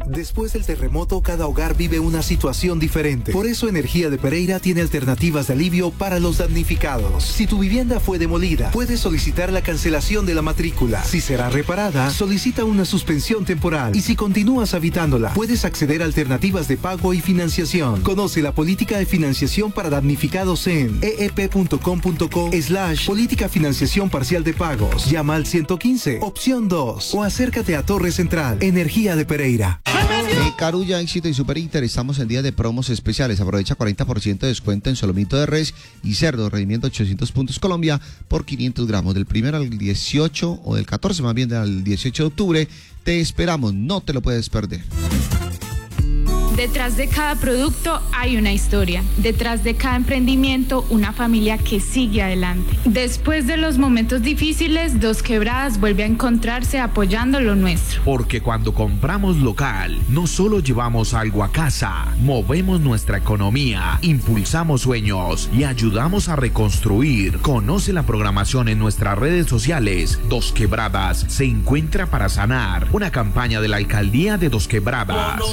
Después del terremoto, cada hogar vive una situación diferente. Por eso Energía de Pereira tiene alternativas de alivio para los damnificados. Si tu vivienda fue demolida, puedes solicitar la cancelación de la matrícula. Si será reparada, solicita una suspensión temporal. Y si continúas habitándola, puedes acceder a alternativas de pago y financiación. Conoce la política de financiación para damnificados en eep.com.co/política financiación parcial de pagos. Llama al 115, opción 2, o acércate a Torre Central. Energía de Pereira. Carulla, Éxito y Super Inter, estamos en día de promos especiales. Aprovecha 40% de descuento en solomito de res y cerdo, rendimiento 800 puntos Colombia por 500 gramos. Del 1 al 18, o del 14 más bien, al 18 de octubre, te esperamos, no te lo puedes perder. Detrás de cada producto hay una historia. Detrás de cada emprendimiento, una familia que sigue adelante. Después de los momentos difíciles, Dos Quebradas vuelve a encontrarse apoyando lo nuestro. Porque cuando compramos local, no solo llevamos algo a casa, movemos nuestra economía, impulsamos sueños y ayudamos a reconstruir. Conoce la programación en nuestras redes sociales. Dos Quebradas se encuentra para sanar. Una campaña de la Alcaldía de Dos Quebradas.